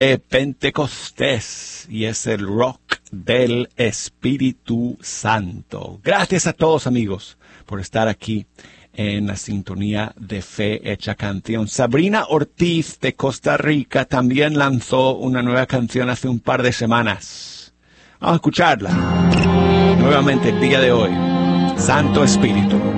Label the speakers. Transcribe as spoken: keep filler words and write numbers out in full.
Speaker 1: Pentecostés y es el rock del Espíritu Santo. Gracias a todos, amigos, por estar aquí en la sintonía de Fe Hecha Canción. Sabrina Ortiz de Costa Rica también lanzó una nueva canción hace un par de semanas. Vamos a escucharla nuevamente el día de hoy. Santo Espíritu.